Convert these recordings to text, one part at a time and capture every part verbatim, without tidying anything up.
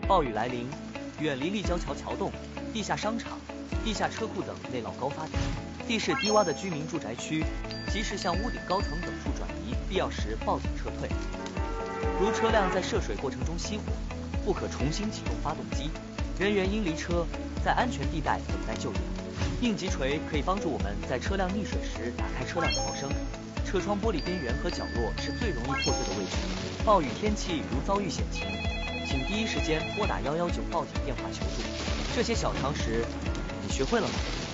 暴雨来临，远离立交桥桥洞、地下商场、地下车库等内涝高发地，地势低洼的居民住宅区，及时向屋顶高层等处转移，必要时报警撤退。如车辆在涉水过程中熄火，不可重新启动发动机，人员应离车，在安全地带等待救援。应急锤可以帮助我们在车辆溺水时打开车辆逃生。车窗玻璃边缘和角落是最容易破碎的位置。暴雨天气如遭遇险情，请第一时间拨打幺幺九报警电话求助。这些小常识，你学会了吗？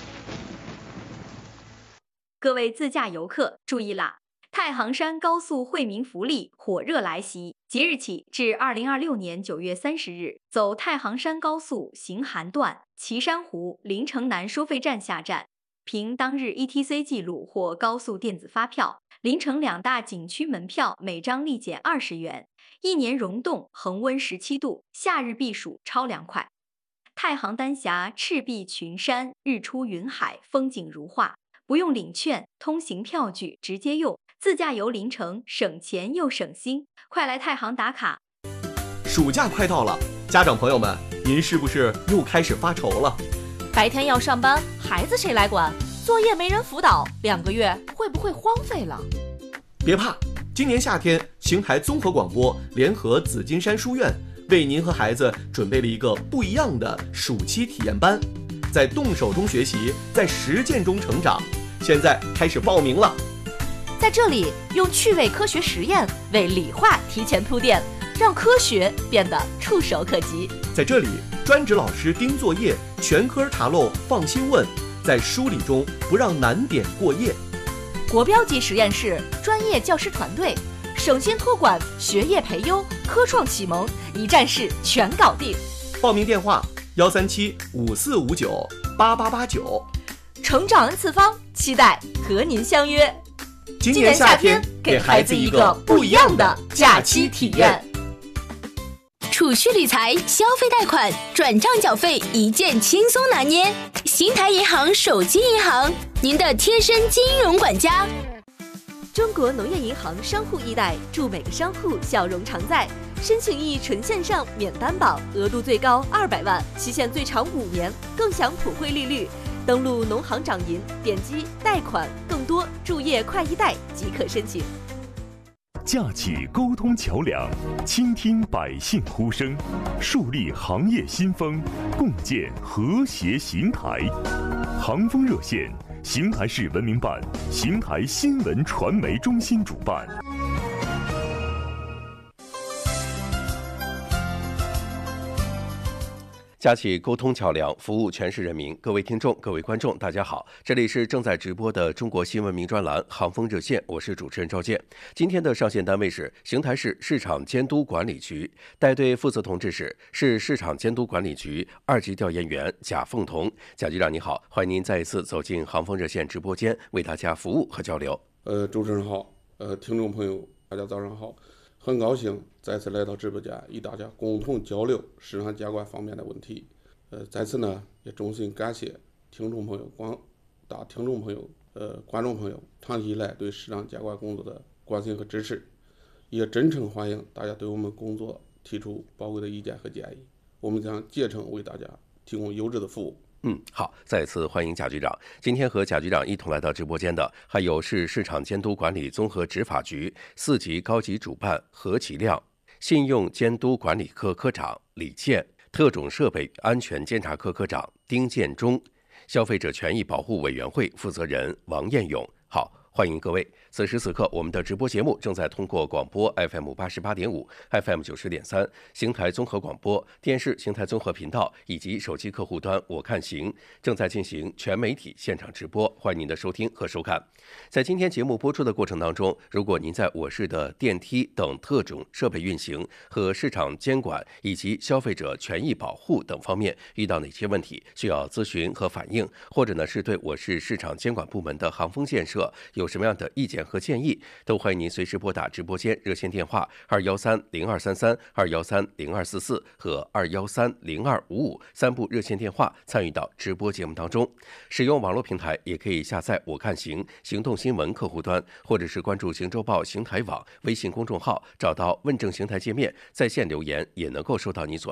各位自驾游客注意啦！太行山高速惠民福利火热来袭，即日起至二零二六年九月三十日，走太行山高速行涵段岐山湖临城南收费站下站，凭当日 E T C 记录或高速电子发票，临城两大景区门票每张立减二十元。一年溶冻，恒温十七度，夏日避暑超凉快。太行丹霞赤壁群山，日出云海，风景如画。不用领券，通行票据直接用，自驾游临城省钱又省心，快来太行打卡！ 暑假快到了，家长朋友们，您是不是又开始发愁了？ 白天要上班，孩子谁来管？作业没人辅导，两个月会不会荒废了？ 别怕，今年夏天，邢台综合广播联合紫金山书院，为您和孩子准备了一个不一样的暑期体验班。在动手中学习，在实践中成长。现在开始报名了。 在这里，用趣味科学实验为理化提前铺垫，让科学变得触手可及。 在这里，专职老师盯作业，全科查漏放心问，在梳理中不让难点过夜。 国标级实验室，专业教师团队，省心托管，学业培优，科创启蒙，一站式全搞定。 报名电话。幺三七五四五九八八八九， 成长 N 次方，期待和您相约。 今年夏天，给孩子一个不一样的假期体验。 储蓄理财、消费贷款、转账缴费一键轻松拿捏。邢台银行手机银行，您的贴身金融管家。 中国农业银行商户易贷，祝每个商户笑容常在。申请易纯线上免担保，额度最高二百万，期限最长五年，更享普惠利率。登录农行掌银，点击贷款，更多注页快易贷即可申请。 架起沟通桥梁，倾听百姓呼声，树立行业新风，共建和谐邢台。航风热线，邢台市文明办、邢台新闻传媒中心主办。 架起沟通桥梁，服务全市人民。各位听众、各位观众，大家好，这里是正在直播的中国新闻名专栏《航风热线》，我是主持人赵健。今天的上线单位是邢台市市场监督管理局，带队负责同志是市市场监督管理局二级调研员贾凤彤。贾局长你好，欢迎您再一次走进航风热线直播间，为大家服务和交流。 呃，主持人好，呃，听众朋友，大家早上好。很高兴再次来到直播间，与大家共同交流市场监管方面的问题。呃，在此呢，也衷心感谢听众朋友、广大听众朋友、呃观众朋友长期以来对市场监管工作的关心和支持，也真诚欢迎大家对我们工作提出宝贵的意见和建议，我们将竭诚为大家提供优质的服务。 嗯，好，再次欢迎贾局长。今天和贾局长一同来到直播间的，还有市市场监督管理综合执法局四级高级主办何其亮，信用监督管理科科长李健，特种设备安全监察科科长丁建忠，消费者权益保护委员会负责人王彦勇。好，欢迎各位。此时此刻，我们的直播节目正在通过广播 F M 八十八点五、F M 九十点三、邢台综合广播电视邢台综合频道以及手机客户端我看行正在进行全媒体现场直播，欢迎您的收听和收看。在今天节目播出的过程当中，如果您在我市的电梯等特种设备运行和市场监管以及消费者权益保护等方面遇到哪些问题需要咨询和反映，或者呢是对我市市场监管部门的航风建设有什么样的意见和建议，都欢迎您随时拨打直播间热线电话二幺三零二三三、二幺三零二四四和二幺三零二五五三部热线电话参与到直播节目当中。使用网络平台也可以下载我看行行动新闻客户端，或者是关注行周报邢台网微信公众号，找到问政邢台界面，在线留言也能够收到你所